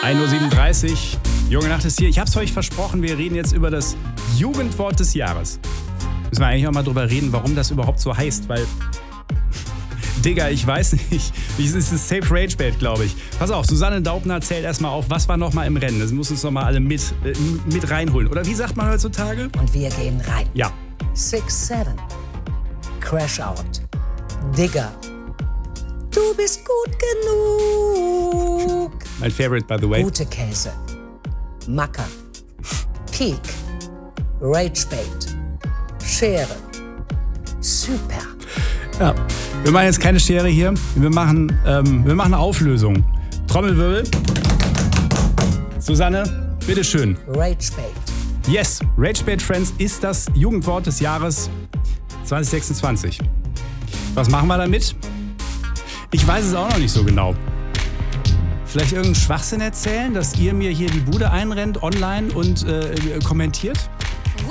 1:37 Uhr. Junge Nacht ist hier. Ich hab's euch versprochen, wir reden jetzt über das Jugendwort des Jahres. Müssen wir eigentlich auch mal drüber reden, warum das überhaupt so heißt, weil... Digga, ich weiß nicht. Es ist Safe Rage Bait, glaube ich. Pass auf, Susanne Daubner zählt erstmal auf, was war nochmal im Rennen. Das muss uns nochmal alle mit reinholen. Oder wie sagt man heutzutage? Und wir gehen rein. Ja. 6-7. Crash Out. Digger. Du bist gut genug. Mein Favorite, by the way. Gute Käse. Macker. Peak. Rage Bait. Schere. Super. Ja, wir machen jetzt keine Schere hier. Wir machen eine Auflösung. Trommelwirbel. Susanne, bitteschön. Rage Bait. Yes, Rage Bait, Friends, ist das Jugendwort des Jahres 2026. Was machen wir damit? Ich weiß es auch noch nicht so genau. Vielleicht irgendeinen Schwachsinn erzählen, dass ihr mir hier die Bude einrennt online und kommentiert?